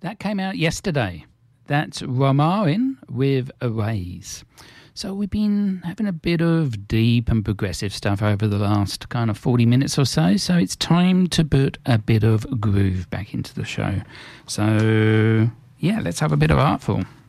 That came out yesterday. That's Romarin with Arrays. So we've been having a bit of deep and progressive stuff over the last kind of 40 minutes or so. So it's time to put a bit of groove back into the show. So, yeah, let's have a bit of Artful.